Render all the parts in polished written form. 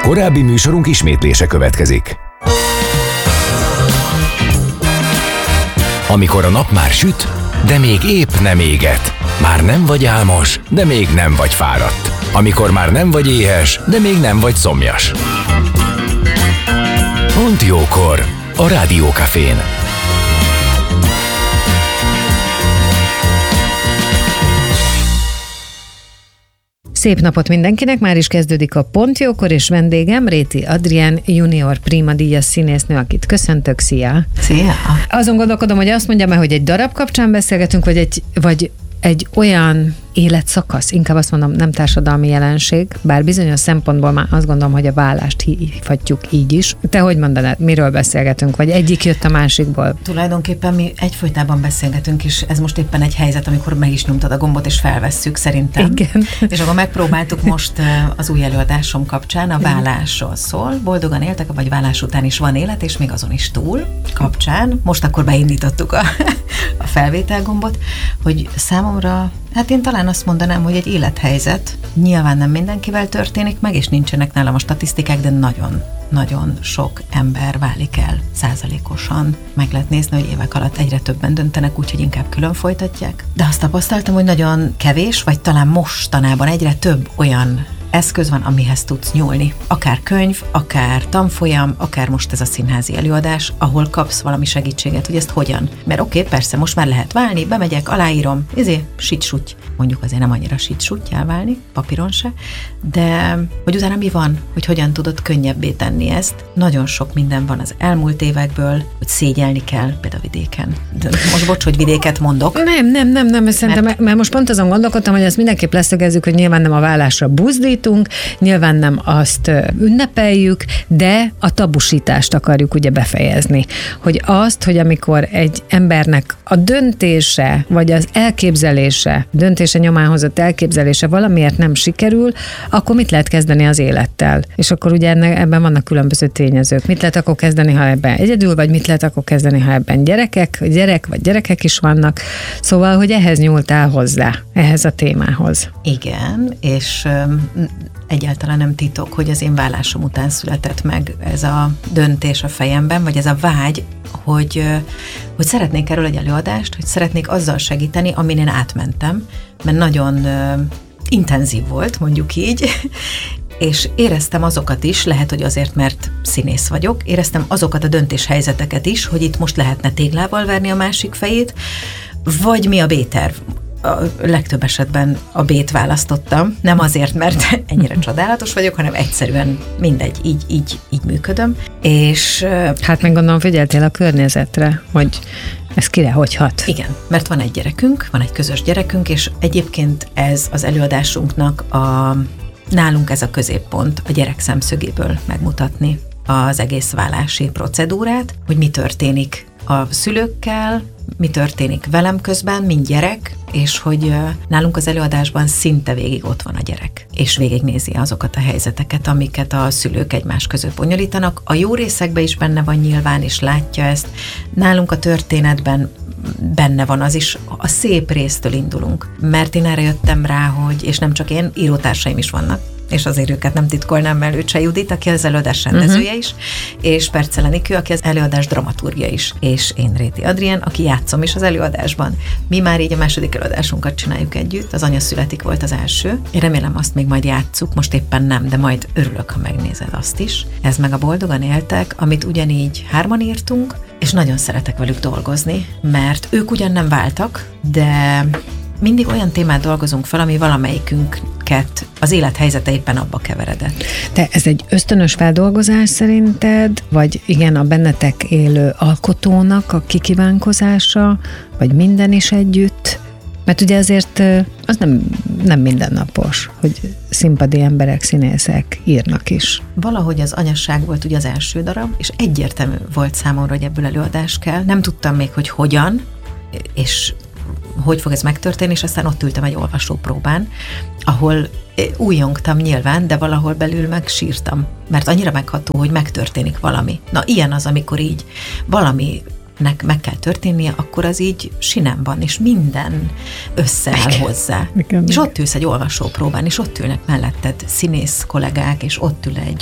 Korábbi műsorunk ismétlése következik. Amikor a nap már süt, de még épp nem éget. Már nem vagy álmos, de még nem vagy fáradt. Amikor már nem vagy éhes, de még nem vagy szomjas. Pont jókor a Rádiókafén. Szép napot mindenkinek, már is kezdődik a Pont jókor, és vendégem Réti Adrián, junior Prima díjas színésznő, akit köszöntök, szia! Szia! Azon gondolkodom, hogy azt mondjam el, hogy egy darab kapcsán beszélgetünk, vagy egy olyan életszakasz, inkább azt mondom, nem társadalmi jelenség, bár bizonyos szempontból már azt gondolom, hogy a vállást hívhatjuk így is. Te hogy mondanád, miről beszélgetünk, vagy egyik jött a másikból? Tulajdonképpen mi egyfolytában beszélgetünk, és ez most éppen egy helyzet, amikor meg is nyomtad a gombot, és felvesszük szerintem. Igen. És akkor megpróbáltuk most az új előadásom kapcsán, a vállásról szól. Boldogan éltek, vagy vállás után is van élet, és még azon is túl kapcsán. Most akkor beindítottuk a felvételgombot, hogy számomra, hát én talán azt mondanám, hogy egy élethelyzet. Nyilván nem mindenkivel történik meg, és nincsenek nálam a statisztikák, de nagyon sok ember válik el százalékosan. Meg lehet nézni, hogy évek alatt egyre többen döntenek, úgyhogy inkább külön folytatják. De azt tapasztaltam, hogy nagyon kevés, vagy talán mostanában egyre több olyan eszköz van, amihez tudsz nyúlni. Akár könyv, akár tanfolyam, akár most ez a színházi előadás, ahol kapsz valami segítséget, hogy ezt hogyan. Mert oké, persze, most már lehet válni, bemegyek, aláírom, sit-suty. Mondjuk azért nem annyira sit-suty elválni, papíron se, de hogy utána mi van, hogy hogyan tudod könnyebbé tenni ezt. Nagyon sok minden van az elmúlt évekből, hogy szégyelni kell, például vidéken. De most bocs, hogy vidéket mondok. Nem, szerintem, mert most pont azon gondolkodtam, hogy ezt mindenképp leszögezzük, hogy nyilván nem a vállásra buzdítunk, nyilván nem azt ünnepeljük, de a tabusítást akarjuk ugye befejezni. Hogy azt, hogy amikor egy embernek a döntése, vagy az elképzelése, döntése nyomán hozott elképzelése valamiért nem sikerül, akkor mit lehet kezdeni az élettel? És akkor ugye ebben vannak különböző tényezők. Mit lehet akkor kezdeni, ha ebben egyedül, vagy mit lehet akkor kezdeni, ha ebben gyerek vagy gyerekek is vannak. Szóval, hogy ehhez nyúltál hozzá, ehhez a témához. Igen, és egyáltalán nem titok, hogy az én vállásom után született meg ez a döntés a fejemben, vagy ez a vágy, hogy szeretnék erről egy előadást, hogy szeretnék azzal segíteni, amin én átmentem, mert nagyon intenzív volt, mondjuk így, és éreztem azokat is, lehet, hogy azért, mert színész vagyok, éreztem azokat a döntéshelyzeteket is, hogy itt most lehetne téglával verni a másik fejét, vagy mi a B-terv. A legtöbb esetben a B-t választottam, nem azért, mert ennyire csodálatos vagyok, hanem egyszerűen mindegy, így működöm. És hát meg gondolom, figyeltél a környezetre, hogy ez kire hogy hat. Igen, mert van egy gyerekünk, van egy közös gyerekünk, és egyébként ez az előadásunknak nálunk ez a középpont, a gyerek szemszögéből megmutatni az egész vállási procedúrát, hogy mi történik a szülőkkel, mi történik velem közben, mint gyerek, és hogy nálunk az előadásban szinte végig ott van a gyerek, és végignézi azokat a helyzeteket, amiket a szülők egymás között bonyolítanak. A jó részekben is benne van nyilván, és látja ezt. Nálunk a történetben benne van az is, a szép résztől indulunk. Mert én erre jöttem rá, hogy, és nem csak én, írótársaim is vannak, és azért őket nem titkolnám, mert Őcsei Judit, aki az előadás rendezője is, és Percel Enikő, aki az előadás dramaturgja is, és én Réti Adrián, aki játszom is az előadásban. Mi már így a második előadásunkat csináljuk együtt, az Anya születik volt az első. Én remélem azt még majd játsszuk, most éppen nem, de majd örülök, ha megnézed azt is. Ez meg a Boldogan éltek, amit ugyanígy 3-an írtunk, és nagyon szeretek velük dolgozni, mert ők ugyan nem váltak, de mindig olyan témát dolgozunk fel, ami valamelyikünket az élethelyzete éppen abba keveredett. Te ez egy ösztönös feldolgozás szerinted, vagy igen, a bennetek élő alkotónak a kikívánkozása, vagy minden is együtt? Mert ugye azért az nem mindennapos, hogy színpadi emberek, színészek írnak is. Valahogy az anyasság volt ugye az első darab, és egyértelmű volt számomra, hogy ebből előadás kell. Nem tudtam még, hogy hogyan, és hogy fog ez megtörténni, és aztán ott ültem egy olvasópróbán, ahol újjongtam nyilván, de valahol belül meg sírtam, mert annyira megható, hogy megtörténik valami. Na, ilyen az, amikor így valami nek meg kell történnie, akkor az így sinem van, és minden összeáll hozzá. Igen. És ott ülsz egy olvasópróbán, és ott ülnek melletted színész kollégák, és ott ül egy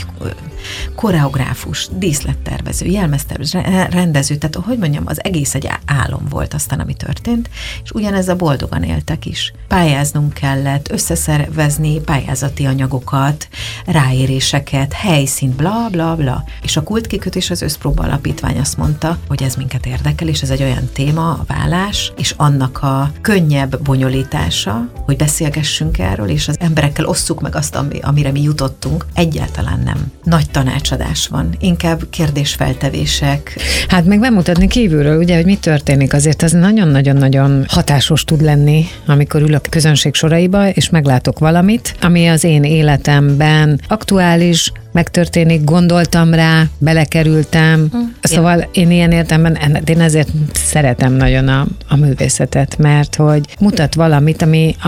koreográfus, díszlettervező, jelmeztervező, rendező, tehát hogy mondjam, az egész egy álom volt aztán, ami történt, és ugyanez a boldogan éltek is. Pályáznunk kellett, összeszervezni pályázati anyagokat, ráéréseket, helyszínt, bla, bla, bla. És a Kultkikötés az Összpróba Alapítvány azt mondta, hogy ez minket érdekel, és ez egy olyan téma, a vállás, és annak a könnyebb bonyolítása, hogy beszélgessünk erről, és az emberekkel osszuk meg azt, amire mi jutottunk. Egyáltalán nem nagy tanácsadás van, inkább kérdésfeltevések. Hát meg bemutatni kívülről, ugye, hogy mi történik, azért ez nagyon-nagyon-nagyon hatásos tud lenni, amikor ülök a közönség soraiba, és meglátok valamit, ami az én életemben aktuális, megtörténik, gondoltam rá, belekerültem. Szóval én ilyen értelemben, én ezért szeretem nagyon a művészetet, mert hogy mutat valamit,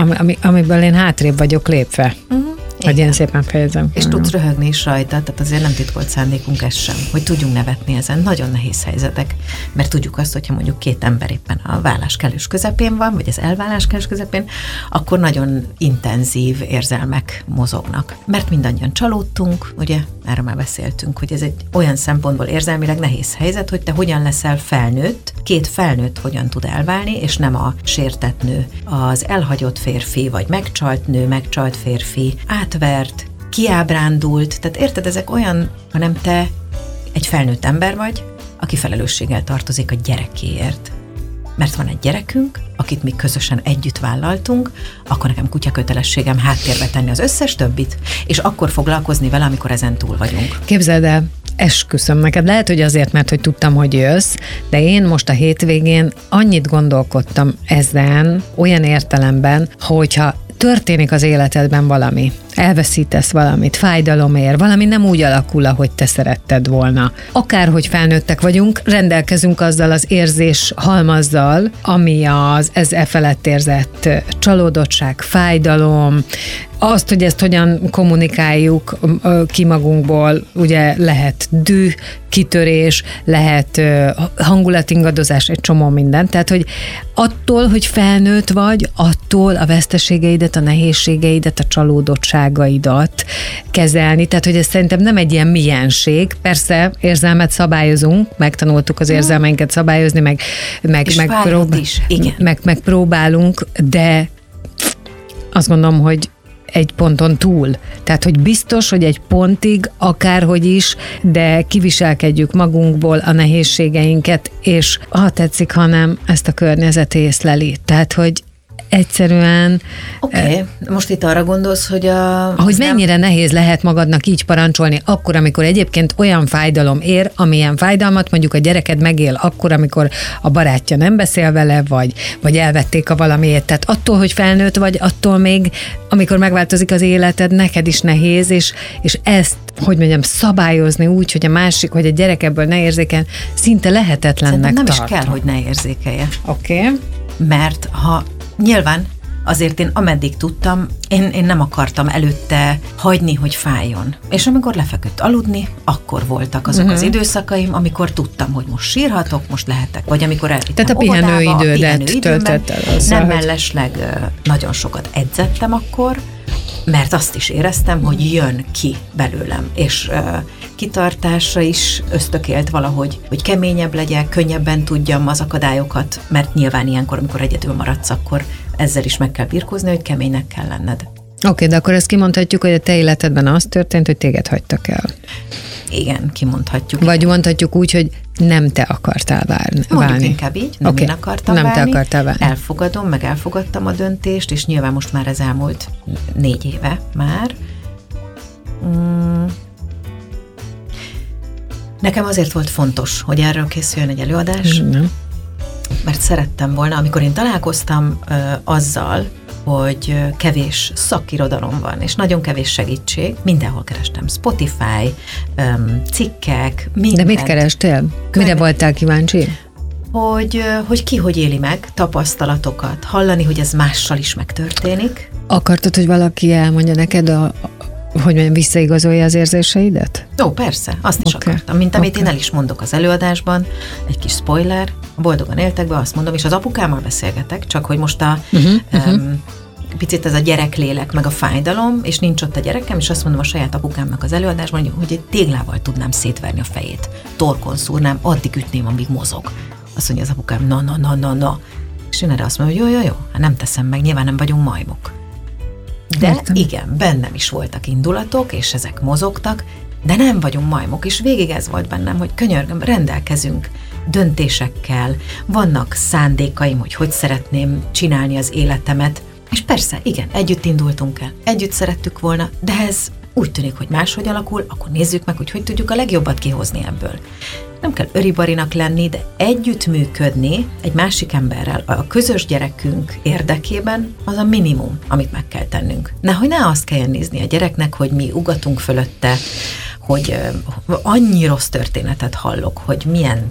amiből én hátrébb vagyok lépve. Hogy én szépen fejezem. És tudsz röhögni is rajta, tehát azért nem titkolt szándékunk ez sem, hogy tudjunk nevetni ezen. Nagyon nehéz helyzetek, mert tudjuk azt, hogyha mondjuk két ember éppen a vállás kellős közepén van, vagy az elvállás kellős közepén, akkor nagyon intenzív érzelmek mozognak. Mert mindannyian csalódtunk, ugye, erről már beszéltünk, hogy ez egy olyan szempontból érzelmileg nehéz helyzet, hogy te hogyan leszel felnőtt, két felnőtt hogyan tud elválni, és nem a sértett nő, az elhagyott férfi, vagy megcsalt nő, megcsalt férfi, átvert, kiábrándult, tehát érted, ezek olyan, hanem te egy felnőtt ember vagy, aki felelősséggel tartozik a gyerekéért. Mert van egy gyerekünk, akit mi közösen együtt vállaltunk, akkor nekem kutyakötelességem háttérbe tenni az összes többit, és akkor foglalkozni vele, amikor ezen túl vagyunk. Képzeld el, esküszöm neked, lehet, hogy azért, mert hogy tudtam, hogy jössz, de én most a hétvégén annyit gondolkodtam ezen, olyan értelemben, hogyha történik az életedben valami, elveszítesz valamit, fájdalom ér, valami nem úgy alakul, ahogy te szeretted volna. Akárhogy felnőttek vagyunk, rendelkezünk azzal az érzés halmazzal, ami ez felett érzett csalódottság, fájdalom, azt, hogy ezt hogyan kommunikáljuk ki magunkból, ugye lehet düh, kitörés, lehet hangulatingadozás, egy csomó minden. Tehát, hogy attól, hogy felnőtt vagy, attól a veszteségeidet, a nehézségeidet, a csalódottságaidat kezelni. Tehát, hogy ez szerintem nem egy ilyen milyenség. Persze érzelmet szabályozunk, megtanultuk az érzelmeinket szabályozni, meg próbálunk, de azt gondolom, hogy egy ponton túl. Tehát, hogy biztos, hogy egy pontig, akárhogy is, de kiviselkedjük magunkból a nehézségeinket, és ha tetszik, ha nem, ezt a környezet észleli. Tehát, hogy egyszerűen... Oké. Most itt arra gondolsz, hogy hogy mennyire nehéz lehet magadnak így parancsolni akkor, amikor egyébként olyan fájdalom ér, amilyen fájdalmat mondjuk a gyereked megél akkor, amikor a barátja nem beszél vele, vagy elvették a valamiért. Tehát attól, hogy felnőtt vagy, attól még, amikor megváltozik az életed, neked is nehéz, és ezt, hogy mondjam, szabályozni úgy, hogy a másik, hogy a gyerek ebből ne érzékel, szinte lehetetlennek nem tartom. is kell, hogy ne érzékelje. Oké. Mert ha nyilván azért én ameddig tudtam, én nem akartam előtte hagyni, hogy fájjon. És amikor lefeküdt aludni, akkor voltak azok az időszakaim, amikor tudtam, hogy most sírhatok, most lehetek. Vagy amikor elvittem tehát a pihenőidődet töltötted azzal, nem mellesleg nagyon sokat edzettem akkor, mert azt is éreztem, hogy jön ki belőlem, és kitartásra is ösztökélt valahogy, hogy keményebb legyek, könnyebben tudjam az akadályokat, mert nyilván ilyenkor, amikor egyedül maradsz, akkor ezzel is meg kell birkózni, hogy keménynek kell lenned. Oké, de akkor ezt kimondhatjuk, hogy a te életedben az történt, hogy téged hagytak el. Igen, kimondhatjuk. Vagy mondhatjuk úgy, hogy nem te akartál válni. Mondjuk inkább így, nem én akartam nem válni. Te akartál válni. Elfogadom, meg elfogadtam a döntést, és nyilván most már ez elmúlt 4 éve már. Nekem azért volt fontos, hogy erről készüljön egy előadás, mert szerettem volna, amikor én találkoztam azzal, hogy kevés szakirodalom van, és nagyon kevés segítség. Mindenhol kerestem. Spotify, cikkek, mindent. De mit kerestél? Mire voltál kíváncsi? Hogy ki hogy éli meg tapasztalatokat, hallani, hogy ez mással is megtörténik. Akartad, hogy valaki elmondja neked, hogy mondjam, visszaigazolja az érzéseidet? Ó, persze, azt is akartam. Mint amit én el is mondok az előadásban, egy kis spoiler, Boldogan éltek be, azt mondom, és az apukámmal beszélgetek, csak hogy most picit ez a gyereklélek, meg a fájdalom, és nincs ott a gyerekem, és azt mondom a saját apukámnak az előadásban, hogy egy téglával tudnám szétverni a fejét, torkon szúrnám, addig ütném, amíg mozog. Azt mondja az apukám, na. És én erre azt mondom, hogy jó, hát nem teszem meg, nyilván nem vagyunk majmok. De igen, bennem is voltak indulatok, és ezek mozogtak, de nem vagyunk majmok, és végig ez volt bennem, hogy könyörgöm, rendelkezünk döntésekkel, vannak szándékaim, hogy szeretném csinálni az életemet, és persze, igen, együtt indultunk el, együtt szerettük volna, de ez úgy tűnik, hogy máshogy alakul, akkor nézzük meg, hogy tudjuk a legjobbat kihozni ebből. Nem kell öribarinak lenni, de együttműködni egy másik emberrel a közös gyerekünk érdekében az a minimum, amit meg kell tennünk. Nehogy ne azt kelljen nézni a gyereknek, hogy mi ugatunk fölötte, hogy annyi rossz történetet hallok, hogy milyen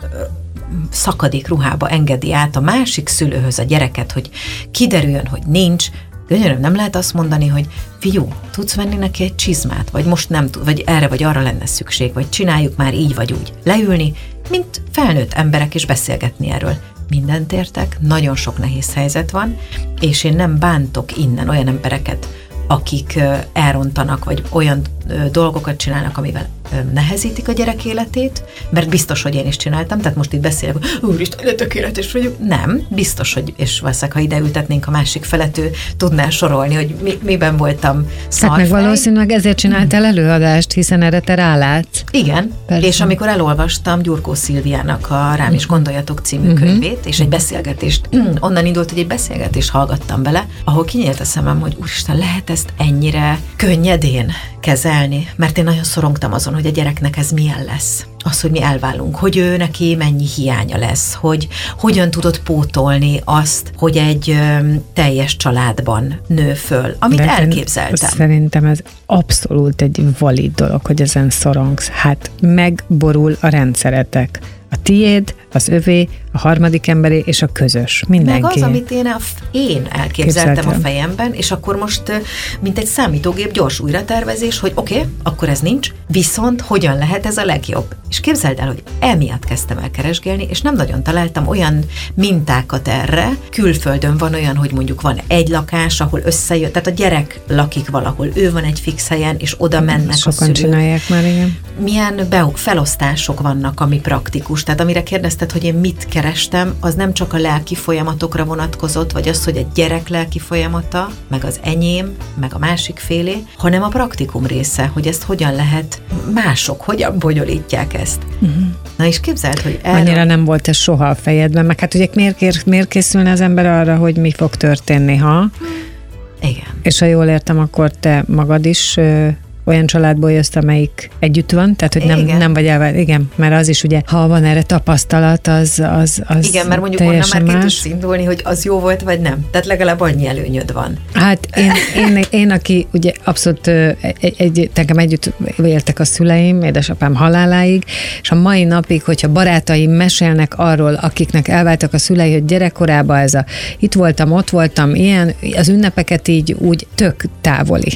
szakadék ruhába engedi át a másik szülőhöz a gyereket, hogy kiderüljön, hogy nincs. Könyöröm, nem lehet azt mondani, hogy fiú, tudsz venni neki egy csizmát, vagy most nem tud, vagy erre vagy arra lenne szükség, vagy csináljuk már így vagy úgy. Leülni, mint felnőtt emberek, és beszélgetni erről. Mindent értek, nagyon sok nehéz helyzet van, és én nem bántok innen olyan embereket, akik elrontanak, vagy olyan dolgokat csinálnak, amivel nehezítik a gyerek életét, mert biztos, hogy én is csináltam, tehát most itt beszélek, hogy úristen, tökéletes vagyok. Nem, biztos, hogy, és valószínűleg, ha ide ültetnénk a másik felet, ő tudná sorolni, hogy miben voltam szarfej. Hát meg valószínűleg ezért csináltál előadást, hiszen erre te rálátsz. Igen, persze. És amikor elolvastam Gyurkó Szilviának a Rám is gondoljatok című könyvét, és egy beszélgetést, onnan indult, hogy egy beszélgetést hallgattam bele, ahol kinyílt a szemem, hogy úristen, lehet ezt ennyire könnyedén kezelni, mert én nagyon szorongtam azon, hogy a gyereknek ez milyen lesz. Az, hogy mi elválunk, hogy ő neki mennyi hiánya lesz, hogy hogyan tudod pótolni azt, hogy egy teljes családban nő föl, amit elképzeltem. Szerintem ez abszolút egy valid dolog, hogy ezen szorongsz. Hát megborul a rendszeretek. A tiéd, az övé, a harmadik emberé és a közös. Mindenki. Meg az, amit én elképzeltem a fejemben, és akkor most, mint egy számítógép gyors újratervezés, hogy oké, akkor ez nincs, viszont hogyan lehet ez a legjobb? És képzeld el, hogy emiatt kezdtem el keresgélni, és nem nagyon találtam olyan mintákat erre. Külföldön van olyan, hogy mondjuk van egy lakás, ahol összejön, tehát a gyerek lakik valahol, ő van egy fix helyen, és oda mennek sokan a szülők. csinálják már, igen. Milyen felosztások vannak, ami praktikus. Tehát amire kérdezted, hogy én mit kerestem, az nem csak a lelki folyamatokra vonatkozott, vagy az, hogy a gyerek lelki folyamata, meg az enyém, meg a másik félé, hanem a praktikum része, hogy ezt hogyan lehet, mások hogyan bonyolítják ezt. Na és képzeld, hogy annyira nem volt ez soha a fejedben, meg hát ugye miért készülne az ember arra, hogy mi fog történni, ha? Igen. És ha jól értem, akkor te magad is olyan családból jössz, amelyik együtt van, tehát hogy nem vagy igen, mert az is ugye, ha van erre tapasztalat, az igen, mert mondjuk onnan már ki tudsz indulni, hogy az jó volt, vagy nem. Tehát legalább annyi előnyöd van. Hát én aki ugye abszolút nekem együtt éltek a szüleim, édesapám haláláig, és a mai napig, hogyha barátaim mesélnek arról, akiknek elváltak a szülei, hogy gyerekkorában ez itt voltam, ott voltam, ilyen, az ünnepeket így úgy tök távoli.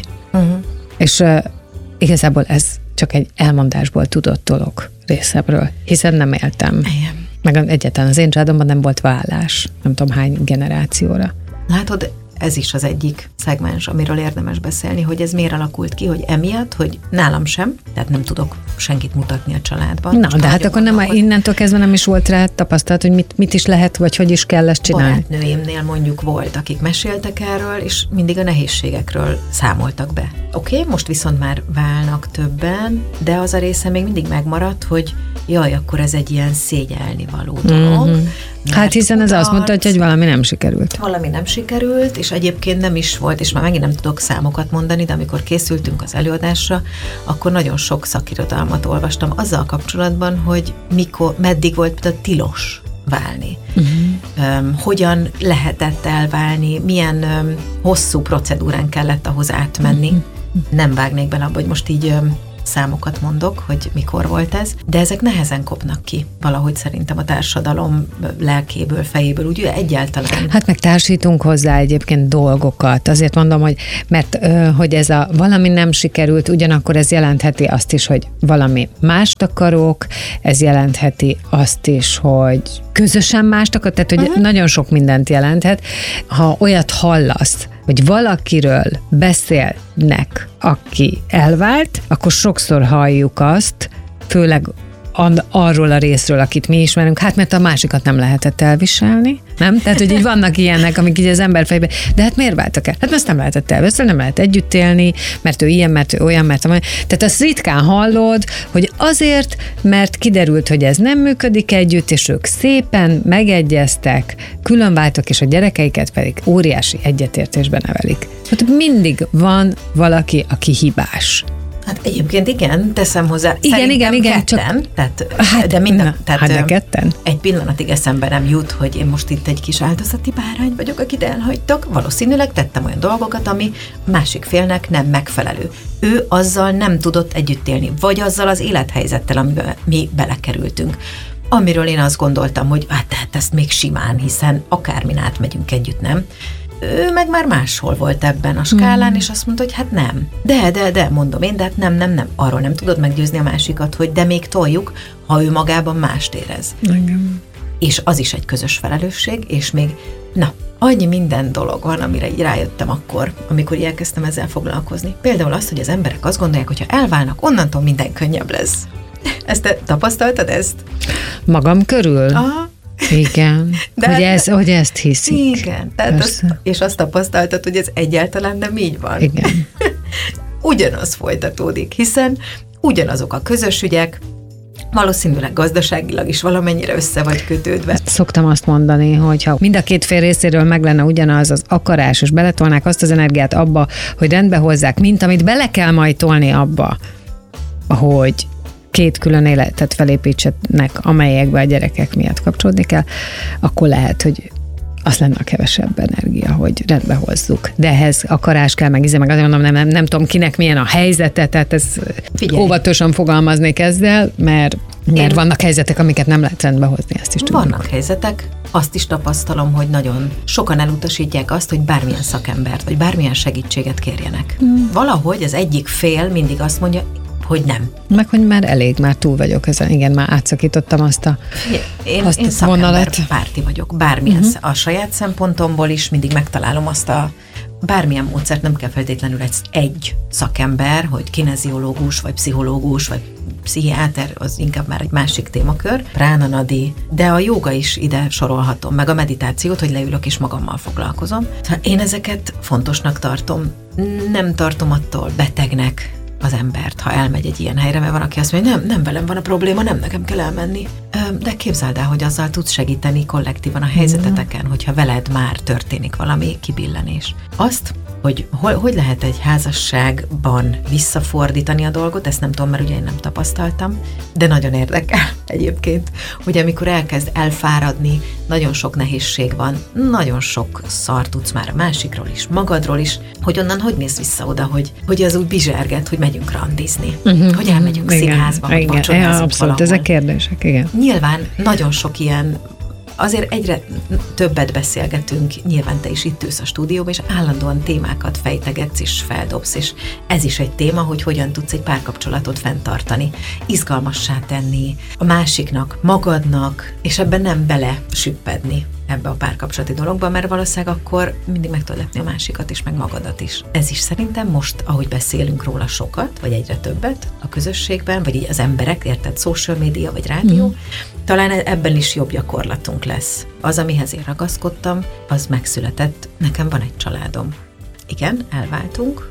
És igazából ez csak egy elmondásból tudott dolog részemről, hiszen nem éltem. Igen. Meg egyáltalán az én családomban nem volt vállás, nem tudom hány generációra. Látod, ez is az egyik szegmens, amiről érdemes beszélni, hogy ez miért alakult ki, hogy emiatt, hogy nálam sem, tehát nem tudok senkit mutatni a családban. Na, de hát akkor innentől kezdve nem is volt rá tapasztalat, hogy mit is lehet, vagy hogy is kell ezt csinálni. Barátnőimnél mondjuk volt, akik meséltek erről, és mindig a nehézségekről számoltak be. Oké, most viszont már válnak többen, de az a része még mindig megmaradt, hogy jaj, akkor ez egy ilyen szégyelni való dolog. Hát hiszen ez azt mondta, hogy valami nem sikerült. Valami nem sikerült, és egyébként nem is volt, és már megint nem tudok számokat mondani, de amikor készültünk az előadásra, akkor nagyon sok szakirodalmat olvastam azzal kapcsolatban, hogy meddig volt például tilos válni. Hogyan lehetett elválni, milyen hosszú procedúrán kellett ahhoz átmenni. Nem vágnék bele abba, hogy most így számokat mondok, hogy mikor volt ez, de ezek nehezen kopnak ki valahogy szerintem a társadalom lelkéből, fejéből, úgy egyáltalán. Hát meg társítunk hozzá egyébként dolgokat. Azért mondom, hogy mert hogy ez a valami nem sikerült, ugyanakkor ez jelentheti azt is, hogy valami mást akarok, ez jelentheti azt is, hogy közösen mást akarok, tehát hogy nagyon sok mindent jelenthet. Ha olyat hallasz, hogy valakiről beszélnek, aki elvált, akkor sokszor halljuk azt, főleg arról a részről, akit mi ismerünk, hát mert a másikat nem lehetett elviselni, nem? Tehát, hogy így vannak ilyenek, amik így az ember fejében, de hát miért váltak el? Hát ezt nem lehetett elviselni, nem lehet együtt élni, mert ő ilyen, mert ő olyan, mert olyan. Tehát azt ritkán hallod, hogy azért, mert kiderült, hogy ez nem működik együtt, és ők szépen megegyeztek, különváltak, és a gyerekeiket pedig óriási egyetértésben nevelik. Hát mindig van valaki, aki hibás. Hát egyébként igen, teszem hozzá. Igen, ketten, csak... Tehát, de ketten? Egy pillanatig eszembe nem jut, hogy én most itt egy kis áldozati bárány vagyok, akit elhagytok. Valószínűleg tettem olyan dolgokat, ami másik félnek nem megfelelő. Ő azzal nem tudott együtt élni, vagy azzal az élethelyzettel, amiben mi belekerültünk. Amiről én azt gondoltam, hogy hát ezt még simán, hiszen akármin átmegyünk együtt, nem? Ő meg már máshol volt ebben a skálán, és azt mondta, hogy hát nem. De, mondom én, de hát nem. Arról nem tudod meggyőzni a másikat, hogy de még toljuk, ha ő magában mást érez. Igen. És az is egy közös felelősség, és még, annyi minden dolog van, amire így rájöttem akkor, amikor elkezdtem ezzel foglalkozni. Például az, hogy az emberek azt gondolják, hogy ha elválnak, onnantól minden könnyebb lesz. Ezt te tapasztaltad ezt? Magam körül? Aha. Igen, hogy ezt hiszik. Igen, tehát és azt tapasztaltad, hogy ez egyáltalán nem így van. Igen. Ugyanaz folytatódik, hiszen ugyanazok a közös ügyek, valószínűleg gazdaságilag is valamennyire össze vagy kötődve. Szoktam azt mondani, hogy ha mind a két fél részéről meg lenne ugyanaz az akarás, és beletolnák azt az energiát abba, hogy rendbe hozzák, mint amit bele kell majd tolni abba, hogy két külön életet felépítsenek, amelyekbe a gyerekek miatt kapcsolódni kell, akkor lehet, hogy az lenne a kevesebb energia, hogy rendbe hozzuk. De ehhez akarás kell, meg azért mondom, nem tudom kinek milyen a helyzete, tehát ez óvatosan fogalmaznék ezzel, mert vannak helyzetek, amiket nem lehet rendbe hozni, ezt is tudjuk. Vannak helyzetek, azt is tapasztalom, hogy nagyon sokan elutasítják azt, hogy bármilyen szakembert, vagy bármilyen segítséget kérjenek. Valahogy az egyik fél mindig azt mondja, hogy nem. Meg, hogy már elég, már túl vagyok ezen. Igen, már átszakítottam azt a Én szakemberpárti vagyok. Bármilyen a saját szempontomból is mindig megtalálom azt a bármilyen módszert, nem kell feltétlenül egy szakember, hogy kineziológus, vagy pszichológus, vagy pszichiáter, az inkább már egy másik témakör, prána nadi, de a jóga is ide sorolhatom, meg a meditációt, hogy leülök és magammal foglalkozom. Én ezeket fontosnak tartom. Nem tartom attól betegnek az embert, ha elmegy egy ilyen helyre, mert van, aki azt mondja, nem velem van a probléma, nem nekem kell elmenni. De képzeld el, hogy azzal tudsz segíteni kollektívan a helyzeteteken, hogyha veled már történik valami kibillenés. Azt, hogy lehet egy házasságban visszafordítani a dolgot, ezt nem tudom, mert ugye én nem tapasztaltam, de nagyon érdekel egyébként, hogy amikor elkezd elfáradni, nagyon sok nehézség van, nagyon sok szar tudsz már a másikról is, magadról is, hogy onnan hogy mész vissza oda, hogy az úgy bizserget, hogy megyünk randizni, hogy elmegyünk színházba, hogy vacsorázunk abszolút, valahol. Ezek kérdések, igen. Nyilván nagyon sok ilyen, azért egyre többet beszélgetünk, nyilván te is itt ülsz a stúdióban, és állandóan témákat fejtegetsz és feldobsz, és ez is egy téma, hogy hogyan tudsz egy párkapcsolatot fenntartani, izgalmassá tenni a másiknak, magadnak, és ebben nem bele süppedni ebbe a párkapcsolati dologba, mert valószínűleg akkor mindig meg tudod lepni a másikat és meg magadat is. Ez is szerintem most, ahogy beszélünk róla sokat, vagy egyre többet a közösségben, vagy így az emberek, érted, social media vagy rádió, talán ebben is jobb gyakorlatunk lesz. Az, amihez én ragaszkodtam, az megszületett. Nekem van egy családom. Igen, elváltunk,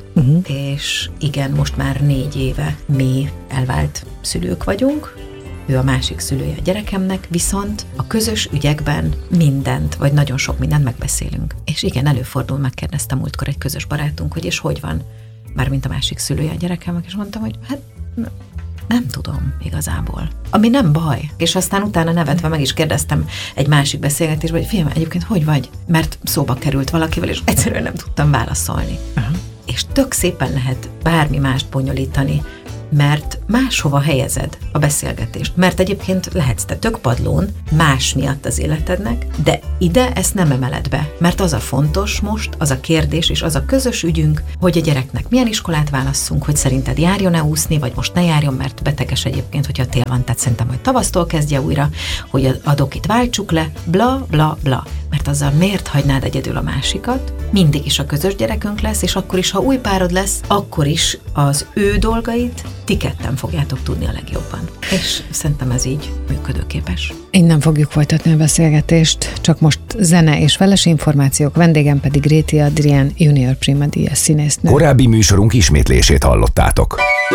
és igen, most már 4 éve mi elvált szülők vagyunk, ő a másik szülője a gyerekemnek, viszont a közös ügyekben mindent, vagy nagyon sok mindent megbeszélünk. És igen, előfordul, megkérdeztem múltkor egy közös barátunk, hogy és hogy van, mármint a másik szülője a gyerekemnek, és mondtam, hogy hát nem tudom igazából. Ami nem baj. És aztán utána nevetve meg is kérdeztem egy másik beszélgetésben, hogy fiam, egyébként hogy vagy? Mert szóba került valakivel, és egyszerűen nem tudtam válaszolni. És tök szépen lehet bármi mást bonyolítani, mert máshova helyezed a beszélgetést. Mert egyébként lehetsz te tök padlón, más miatt az életednek, de ide ezt nem emeled be, mert az a fontos most, az a kérdés és az a közös ügyünk, hogy a gyereknek milyen iskolát válasszunk, hogy szerinted járjon-e úszni, vagy most ne járjon, mert beteges egyébként, hogyha tél van, tehát szerintem, hogy tavasztól kezdje újra, hogy a dokit váltsuk le, bla, bla, bla. Mert azzal miért hagynád egyedül a másikat? Mindig is a közös gyerekünk lesz, és akkor is, ha új párod lesz, akkor is az ő dolgait ti ketten fogjátok tudni a legjobban. És szerintem ez így működőképes. Innen fogjuk folytatni a beszélgetést, csak most zene és feles információk, vendégem pedig Réti Adrián, junior prima díjas színésznő. Korábbi műsorunk ismétlését hallottátok.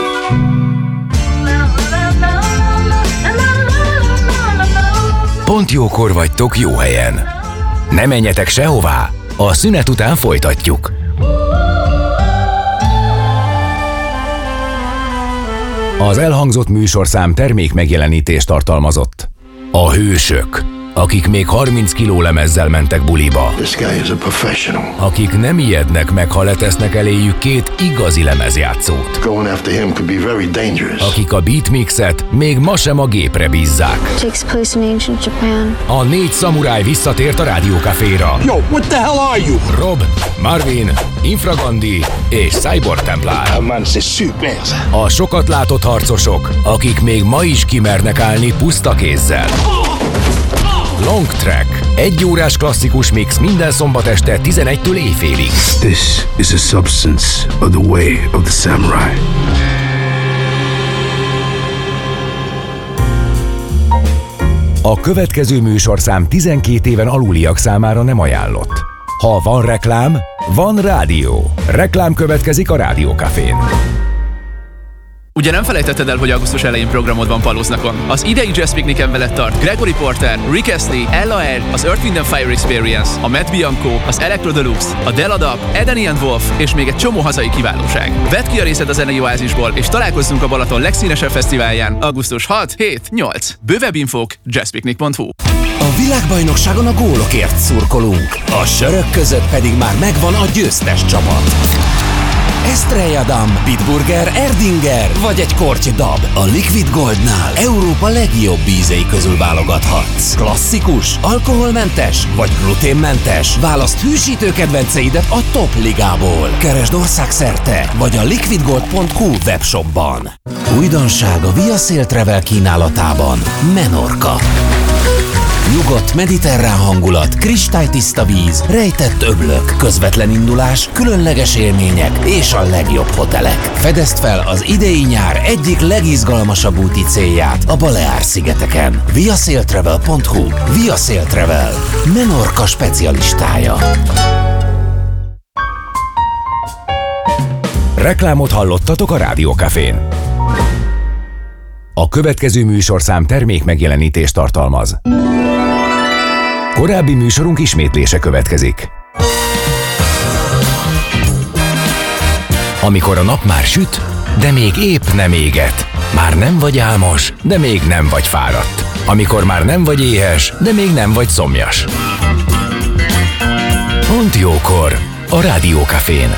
Pont jókor vagytok jó helyen. Ne menjetek sehová, a szünet után folytatjuk. Az elhangzott műsorszám termék megjelenítést tartalmazott. A hősök, akik még 30 kiló lemezzel mentek buliba. Akik nem ijednek meg, ha letesznek eléjük 2 igazi lemezjátszót. Akik a beatmixet még ma sem a gépre bízzák. A 4 szamuráj visszatért a Rádiókaféra. Yo, what the hell are you? Rob, Marvin, Infragandi és Cyborg Templár. A sokat látott harcosok, akik még ma is kimernek állni puszta kézzel. Long Track. 1 órás klasszikus mix minden szombat este 11-től éjfélig. This is a substance of the way of the samurai. A következő műsorszám 12 éven aluliak számára nem ajánlott. Ha van reklám, van rádió. Reklám következik a Rádiókafén. Ugye nem felejtetted el, hogy augusztus elején programod van Palóznakon? Az idei Jazz Picnicen veled tart Gregory Porter, Rick Astley, Ella Eyre, az Earth, Wind & Fire Experience, a Matt Bianco, az Electro Deluxe, a Della Dub, Edeni & Wolf és még egy csomó hazai kiválóság. Vedd ki a részed a zenei oázisból, és találkozzunk a Balaton legszínesebb fesztiválján augusztus 6-7-8. Bővebb infók jazzpicnic.hu. A világbajnokságon a gólokért szurkolunk, a sörök között pedig már megvan a győztes csapat. Estrella Damm, Bitburger, Erdinger vagy egy korty dab. A Liquid Goldnál Európa legjobb ízei közül válogathatsz. Klasszikus, alkoholmentes vagy gluténmentes? Válaszd hűsítő kedvenceidet a Top Ligából. Keresd országszerte vagy a liquidgold.hu webshopban. Újdonság a Via Sail Travel kínálatában. Menorca. Nyugodt, mediterrán hangulat, kristálytiszta víz, rejtett öblök, közvetlen indulás, különleges élmények és a legjobb hotelek. Fedezd fel az idei nyár egyik legizgalmasabb úti célját a Baleár-szigeteken. viasailtravel.hu. Via Sail Travel. Menorca specialistája. Reklámot hallottatok a Rádiókafén. A következő műsorszám termék megjelenítést tartalmaz. Korábbi műsorunk ismétlése következik. Amikor a nap már süt, de még épp nem éget. Már nem vagy álmos, de még nem vagy fáradt. Amikor már nem vagy éhes, de még nem vagy szomjas. Pont jókor a Rádiókafén.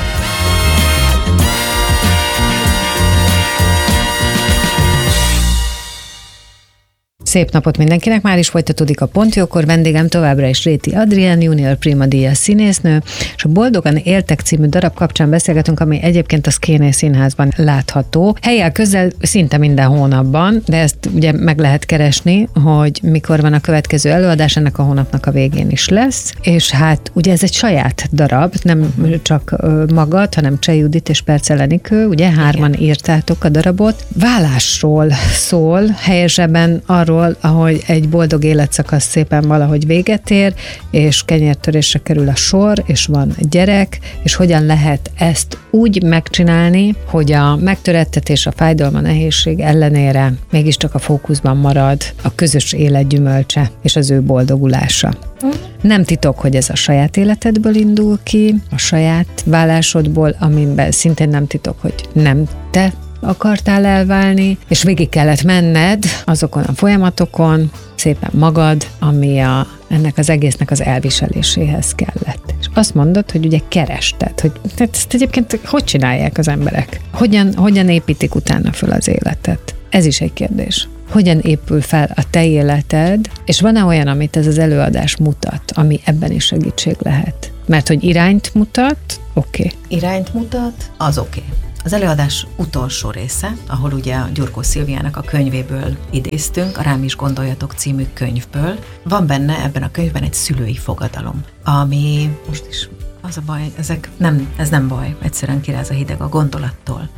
Szép napot mindenkinek, már is folytatódik a Pont jókor, vendégem továbbra is Réti Adrián, junior prima díjas színésznő, és a Boldogan éltek című darab kapcsán beszélgetünk, ami egyébként a Szkéné Színházban látható. Hellyel közel szinte minden hónapban, de ezt ugye meg lehet keresni, hogy mikor van a következő előadás, ennek a hónapnak a végén is lesz, és hát ugye ez egy saját darab, nem csak magad, hanem Cseh Judit és Percel Enikő, ugye hárman írtátok a darabot. Válásról szól, helyesebben arról, ahogy egy boldog életszakasz szépen valahogy véget ér, és kenyértörésre kerül a sor, és van gyerek, és hogyan lehet ezt úgy megcsinálni, hogy a megtörettetés, a fájdalma, nehézség ellenére mégiscsak a fókuszban marad a közös élet gyümölcse, és az ő boldogulása. Nem titok, hogy ez a saját életedből indul ki, a saját válásodból, amiben szintén nem titok, hogy nem te akartál elválni, és végig kellett menned azokon a folyamatokon, szépen magad, ami ennek az egésznek az elviseléséhez kellett. És azt mondod, hogy ugye kerested, hogy ezt egyébként hogy csinálják az emberek? Hogyan építik utána föl az életet? Ez is egy kérdés. Hogyan épül fel a te életed, és van-e olyan, amit ez az előadás mutat, ami ebben is segítség lehet? Mert hogy irányt mutat, oké. Irányt mutat, az oké. Az előadás utolsó része, ahol ugye a Gyurkó Szilviának a könyvéből idéztünk, a Rám is gondoljatok című könyvből, van benne ebben a könyvben egy szülői fogadalom, ami most is az a baj, ez nem baj, egyszerűen kiráz a hideg a gondolattól,